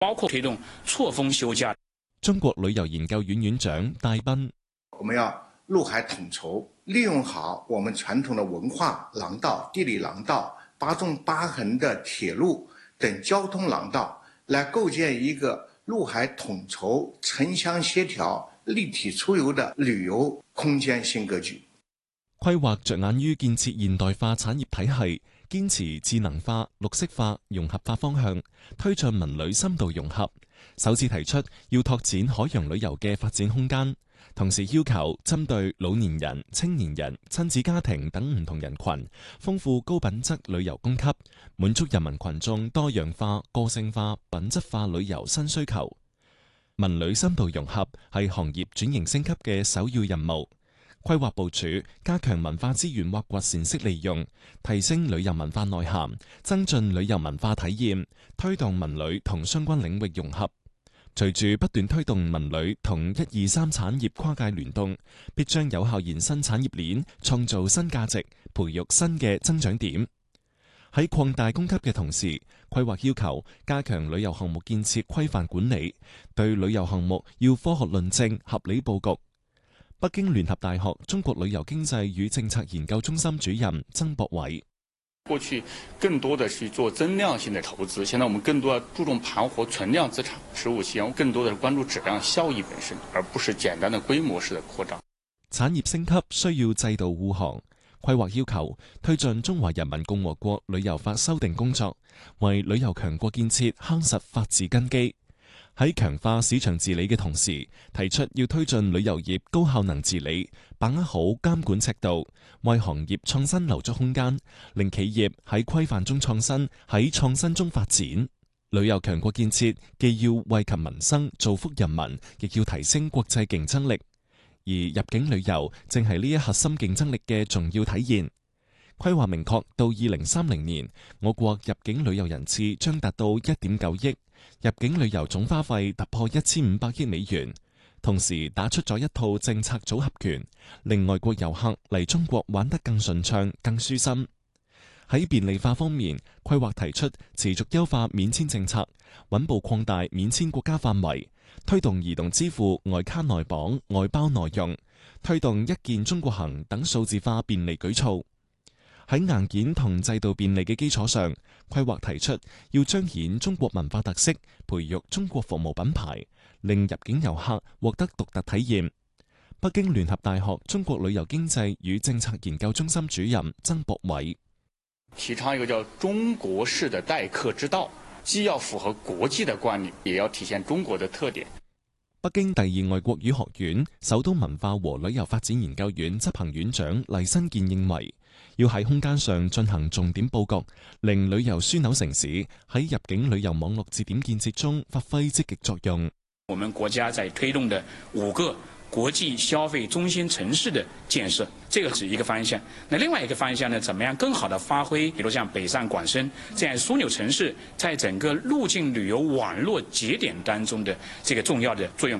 包括推動錯峰休假。 中國旅遊研究院院長戴斌： 我們要陸海統籌，利用好我們傳統的文化廊道、地理廊道、8縱8橫的鐵路等交通廊道，來構建一個陸海統籌、城鄉協調、立體出遊的旅遊空間新格局。 規劃着眼於建設現代化產業體系，堅持智能化、綠色化、融合化方向，推進文旅深度融合。首次提出要拓展海洋旅遊嘅發展空間，同時要求針對老年人、青年人、親子家庭等唔同人群，豐富高品質旅遊供給，滿足人民群眾多樣化、個性化、品質化旅遊新需求。文旅深度融合係行業轉型升級嘅首要任務。規劃部署加強文化資源挖掘善適利用，提升旅遊文化內涵，增進旅遊文化體驗，推動文旅同相關領域融合。隨住不斷推動文旅同1、2、3產業跨界聯動，必將有效延伸產業鏈，創造新價值，培育新嘅增長點。喺擴大供給嘅同時，規劃要求加強旅遊項目建設規範管理，對旅遊項目要科學論證、合理佈局。北京聯合大學中國旅遊經濟與政策研究中心主任曾博偉： 過去更多的是做增量性的投資，現在我們更多要注重盤活存量資產15期，更多的是關注質量效益本身，而不是簡單的規模式的擴張。 產業升級需要制度護航，規劃要求推進中華人民共和國旅遊法修訂工作，為旅遊強國建設夯實法治根基。喺強化市場治理嘅同時，提出要推進旅遊業高效能治理，把握好監管尺度，為行業創新留足空間，令企業喺規範中創新，喺創新中發展。旅遊強國建設既要惠及民生、造福人民，亦要提升國際競爭力。而入境旅遊正係呢一核心競爭力嘅重要體現。規劃明確，到2030年，我國入境旅遊人次將達到1.9億，入境旅遊總花費突破1500億美元。同時打出咗一套政策組合拳，令外國遊客嚟中國玩得更順暢、更舒心。喺便利化方面，規劃提出持續優化免簽政策，穩步擴大免簽國家範圍，推動移動支付外卡內綁、外包內用，推動一鍵中國行等數字化便利舉措。喺硬件同制度便利嘅基礎上，規劃提出要彰顯中國文化特色，培育中國服務品牌，令入境遊客獲得獨特體驗。北京聯合大學中國旅遊經濟與政策研究中心主任曾博偉： 提倡一個叫中國式的待客之道，既要符合國際的慣例，也要體現中國的特點。 北京第2外國語學院首都文化和旅遊發展研究院執行院長黎新建認為，要喺空間上進行重點佈局，令旅遊樞紐城市喺入境旅遊網絡節點建設中發揮積極作用。 我們國家在推動的5個國際消費中心城市的建設，這個是一個方向。那另外一個方向呢，怎麼樣更好地發揮，比如像北上廣深這樣樞紐城市在整個入境旅遊網絡節點當中的這個重要的作用。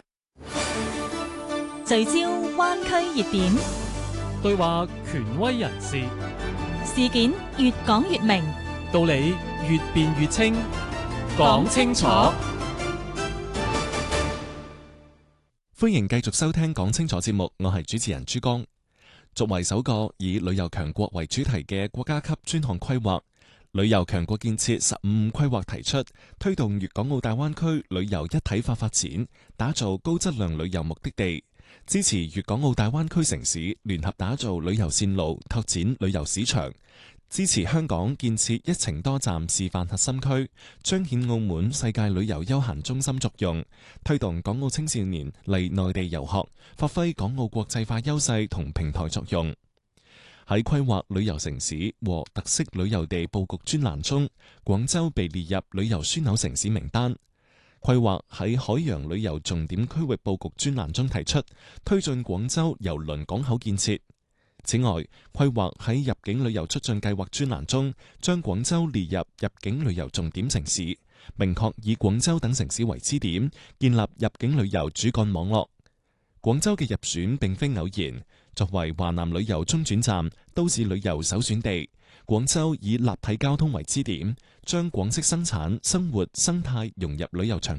聚焦灣區熱點， 對話權威人士， 事件越講越明， 道理越辯越清，講清楚。 歡迎繼續收聽講清楚節目，我係主持人朱江。作為首個以旅遊強國為主題嘅國家級專項規劃，旅遊強國建設15規劃提出推動粵港澳大灣區旅遊一體化發展，打造高質量旅遊目的地，支持粵港澳大灣區城市聯合打造旅遊線路，拓展旅遊市場，支持香港建設一程多站示範核心區，彰顯澳門世界旅遊休閒中心作用，推動港澳青少年嚟內地遊學，發揮港澳國際化優勢同平台作用。喺規劃旅遊城市和特色旅遊地佈局專欄中，廣州被列入旅遊樞紐城市名單。規劃喺海洋旅遊重點區域佈局專欄中提出推進廣州郵輪港口建設。此外，規劃喺入境旅遊促進計劃專欄中，將廣州列入入境旅遊重點城市，明確以廣州等城市為支點，建立入境旅遊主幹網絡。廣州嘅入選並非偶然，作為華南旅遊中轉站、都市旅遊首選地， 廣州以立體交通為支點，將廣式生產、生活、生態融入旅遊場